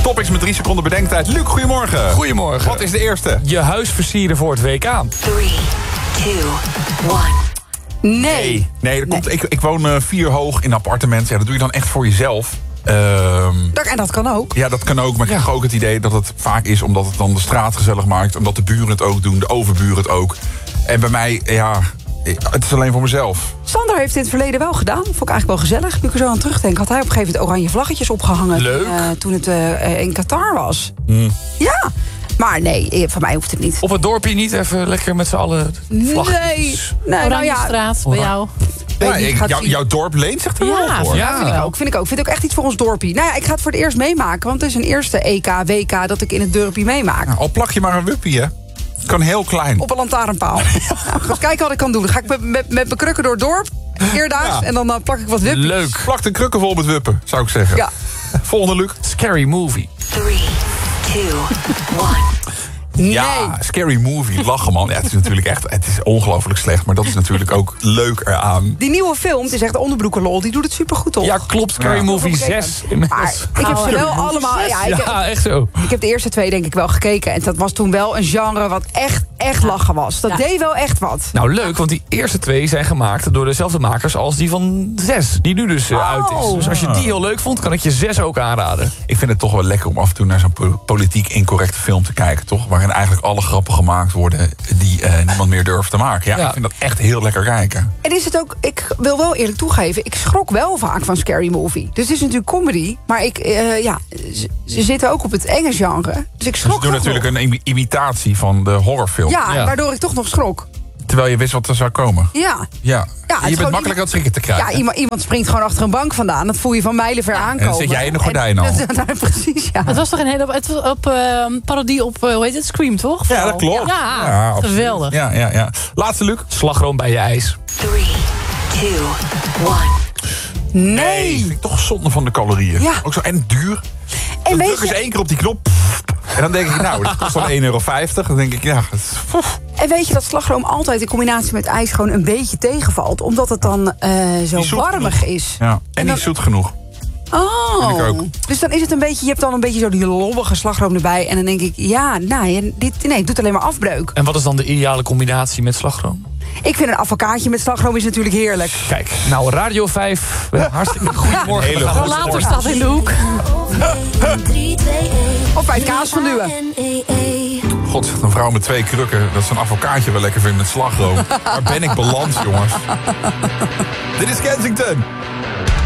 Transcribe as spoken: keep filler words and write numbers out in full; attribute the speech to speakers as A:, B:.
A: Topics met drie seconden bedenktijd. Luc, goedemorgen.
B: Goedemorgen.
A: Wat is de eerste?
B: Je huis versieren voor het W K.
C: drie, twee, één.
D: Nee.
A: Nee, nee, dat komt, ik, ik woon uh, vier hoog in een appartement. Ja, dat doe je dan echt voor jezelf. Ehm
D: Dat, en dat kan ook.
A: Ja, dat kan ook. Maar ik heb ook het idee dat het vaak is omdat het dan de straat gezellig maakt. Omdat de buren het ook doen, de overburen het ook. En bij mij, ja, het is alleen voor mezelf.
D: Sander heeft dit in het verleden wel gedaan. Vond ik eigenlijk wel gezellig. Nu ik er zo aan terugdenk, had hij op een gegeven moment oranje vlaggetjes opgehangen.
B: Leuk.
D: Uh, toen het uh, in Qatar was.
A: Mm.
D: Ja, maar nee, voor mij hoeft het niet.
B: Op het dorpje niet even lekker met z'n allen vlaggetjes.
D: Nee, nee, nou ja.
E: straat bij jou.
A: Ja,
D: niet,
A: ik,
D: gaat
A: jou,
D: zien.
A: jouw dorp leent zich er wel
E: Ja,
A: voor.
B: ja.
D: Vind ik ook, vind ik ook. Vind ik ook echt iets voor ons dorpie. Nou ja, ik ga het voor het eerst meemaken. Want het is een eerste E K, W K dat ik in het dorpie meemaak.
A: Nou, al plak je maar een wuppie, hè. Het kan heel klein.
D: Op een lantaarnpaal. Nou, ga kijken wat ik kan doen. Dan ga ik met, met, met mijn krukken door het dorp. Eerdaags.
A: Ja.
D: En dan uh, plak ik wat wippies.
B: Leuk.
A: Plak de krukken vol met wuppen, zou ik zeggen.
D: Ja.
A: Volgende, Luc.
B: Scary movie.
C: drie, twee, één.
D: Nee.
A: Ja, scary movie. Lachen, man. Ja, het is natuurlijk echt, het is ongelooflijk slecht. Maar dat is natuurlijk ook leuk eraan.
D: Die nieuwe film, het is echt onderbroekenlol. Die doet het supergoed op.
B: Ja, klopt. Scary
A: Ja.
B: movie
D: Maar
B: zes inmiddels.
D: ik heb ze
E: Oh,
D: wel
E: ja.
D: allemaal... Ja, ik, heb,
B: Ja, echt zo.
D: ik heb de eerste twee denk ik wel gekeken. En dat was toen wel een genre wat echt, echt lachen was. Dat
E: Ja.
D: deed wel echt wat.
B: Nou, leuk, want die eerste twee zijn gemaakt door dezelfde makers als die van zes. Die nu dus uh,
D: Oh.
B: uit is. Dus als je die heel leuk vond, kan ik je zes ook aanraden.
A: Ik vind het toch wel lekker om af en toe naar zo'n po- politiek incorrecte film te kijken, toch? Waarin eigenlijk alle grappen gemaakt worden die uh, niemand meer durft te maken. Ja,
B: Ja.
A: ik vind dat echt heel lekker kijken.
D: En is het ook, ik wil wel eerlijk toegeven, ik schrok wel vaak van Scary Movie. Dus het is natuurlijk comedy, maar ik, uh, ja, ze, ze zitten ook op het enge genre. Dus ik
A: Ze
D: schrok
A: doen
D: toch
A: natuurlijk
D: nog.
A: een imi- imitatie van de horrorfilm.
D: Ja,
B: Ja.
D: waardoor ik toch nog schrok.
A: Terwijl je wist wat er zou komen.
D: Ja.
A: Ja,
D: Ja, het is
A: je bent
D: gewoon
A: makkelijk aan het schrikken te krijgen.
D: Ja, iemand, iemand springt gewoon achter een bank vandaan. Dat voel je van mijlenver aankomen.
A: en dan zit jij in de gordijn al.
D: En- nou, precies, ja.
E: Het was toch een hele het was op uh, parodie op, uh, hoe heet het, Scream, toch?
A: Ja, dat klopt.
E: Ja,
A: Ja, absoluut.
E: geweldig.
A: Ja, ja, ja. Laatste, Luc.
B: Slagroom bij je ijs.
C: drie, twee, één.
D: Nee.
A: Vind ik toch zonde van de calorieën.
D: Ja.
A: Ook zo en duur.
D: En
A: Dan
D: weet
A: druk eens
D: je,
A: één keer op die knop. En dan denk ik, nou, dat kost dan één euro vijftig. Dan denk ik, ja, dat is, poef.
D: en weet je dat slagroom altijd in combinatie met ijs gewoon een beetje tegenvalt? Omdat het dan uh, zo
A: Niet zoet
D: warmig
A: genoeg.
D: is.
A: Ja. En,
D: En
A: niet
D: dan-
A: zoet genoeg.
D: Oh.
A: Vind ik ook.
D: Dus dan is het een beetje, je hebt dan een beetje zo die lobbige slagroom erbij. En dan denk ik, ja, nou, dit, nee, het doet alleen maar afbreuk.
B: En wat is dan de ideale combinatie met slagroom?
D: Ik vind een avocaatje met slagroom is natuurlijk heerlijk.
B: Kijk, nou, Radio vijf. Hartstikke goedemorgen.
A: Hele
B: We gaan
A: goede
B: ons
E: Later
B: morgen.
E: staat in de hoek.
D: Of bij het kaas van duwen.
A: God, zegt een vrouw met twee krukken dat ze een avocaatje wel lekker vindt met slagroom. Waar ben ik beland, jongens? Dit is Kensington.